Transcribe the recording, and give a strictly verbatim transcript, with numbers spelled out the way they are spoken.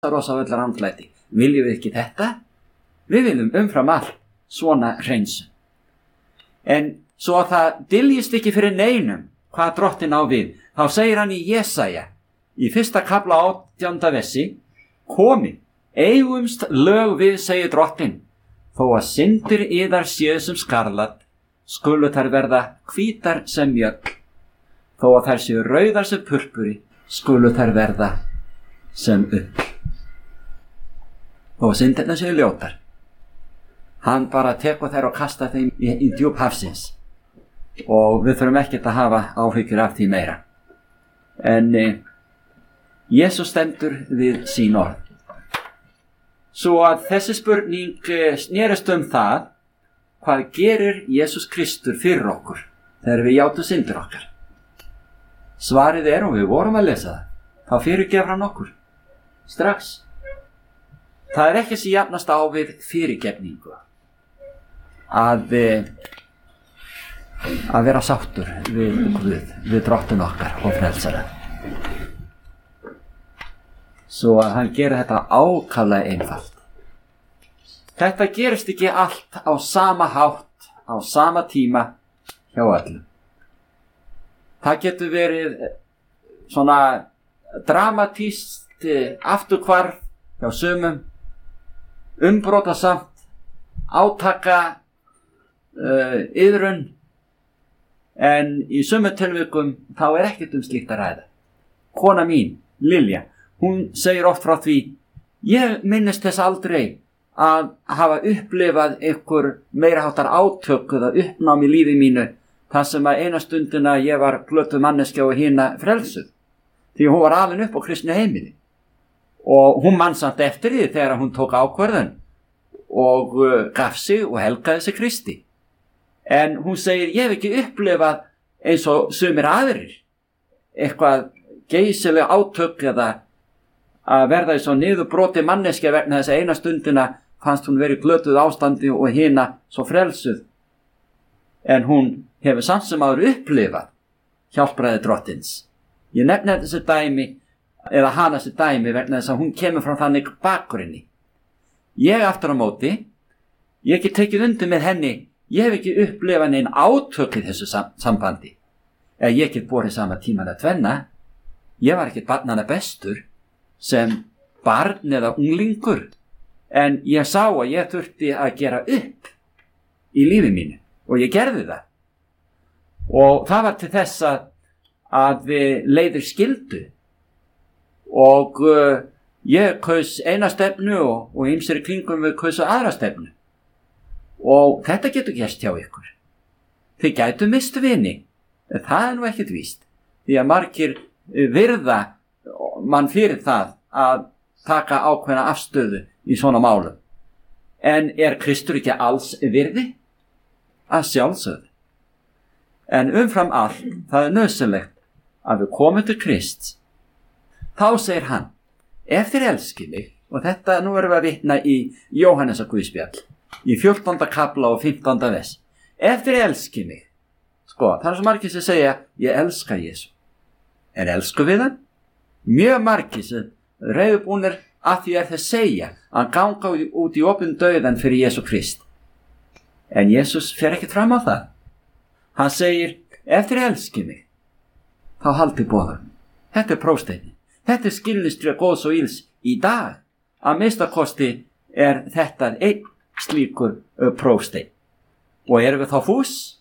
rosa öllar andlæti. Viljum við ekki þetta? Við viljum umfram allt svona hreinsun. En svo að það dyljist ekki fyrir neinum hvað Drottinn á við, þá segir hann í Jesaja, í fyrsta kafla átjánda versi, komi, eigumst lög við, segir Drottinn, þó að syndir yðar séu sem skarlat, skulu þær verða hvítar sem mjöll, þó að þær séu rauðar sem purpuri, skulu þær verða sem ull. Þó að syndirna séu ljótar. Hann bara tekur þær og kastar þeim í, í djúp hafsins. Og við þurfum ekkert að hafa áhyggjur af því meira. En eh, Jesús stendur við sín orð. Svo að þessi spurning eh, snerist um það, hvað gerir Jesús Kristur fyrir okkur þegar við játum syndir okkar? Svarið er, og við vorum að lesa það, þá fyrirgefur hann okkur strax. Það er ekki sem jafnast á við fyrirgefningu að eh, að vera sáttur við Guð, við Drottinn okkar og frelsara. Svo að hann gerir þetta ákaflega einfalt. Þetta gerist ekki allt á sama hátt, á sama tíma hjá öllum. Það getur verið svona dramatískt afturhvarf hjá sumum, umbrotasamt, átaka uh, iðrun, en í sömu tilvikum þá er ekkert um slíkt að ræða. Kona mín, Lilja, hún segir oft frá því, ég minnist þess aldrei að hafa upplifað ykkur meira háttar átök eða uppnám í lífi mínu, þar sem að eina stundina ég var glötuð manneskja og hina frelsuð, því hún var alin upp á kristnu heimili. Og hún man samt eftir því þegar hún tók ákvörðun og uh, gaf sig og helgaði sig Kristi. En hún segir, ég hef ekki upplifað eins og sumir aðrir, eitthvað geysileg átök eða að verða í svo niðurbroti manneskja vegna þess að eina stundina fannst hún verið glötuð ástandi og hina svo frelsuð. En hún hefur samt sem áður upplifað hjálpræði Drottins. Ég nefni þessi dæmi, eða hana þessi dæmi vegna þess að hún kemur frá þannig bakgrunni. Ég aftur á móti, ég hef ekki tekið undir með henni, ég hef ekki upplifað neinn átök í þessu sam- sambandi. Eða ég get borið sama tíman að tvenna. Ég var ekkert barnanna bestur sem barn eða unglingur, en ég sá að ég þurfti að gera upp í lífi mínu og ég gerði það. Og það var til þess að, að við leiðir skildu og uh, ég kaus eina stefnu og, og ýmsir í kringum við kausu aðra stefnu. Og þetta getur gerst hjá ykkur. Þið gætu mist vini, en það er nú ekkert víst, því að margir virða mann fyrir það að taka ákveðna afstöðu í svona málum. En er Kristur ekki alls virði? Að sjálfsögðu. En umfram allt, það er nauðsynlegt að við komum til Krists. Þá segir hann, ef þér elskið mig, og þetta nú erum við að vitna í Jóhannesar Guðspjall, í fjórtánda kafla og fimmtánda vers. Ef þér elskið mig, sko, það er svo margir sem segja, ég elska Jesú. En elsku við hann? Mjög margir sem reiðubúnir að því er þeir segja að ganga út í opinn dauðan fyrir Jesú Krist. En Jesús fer ekki fram á það. Hann segir, ef þér elskið mig, þá haldið boðum. Þetta er prófsteinin. Þetta er skilnistri góðs og íls í dag. Að minnstakosti er þetta einn slíkur prófstein. Og erum við þá fús?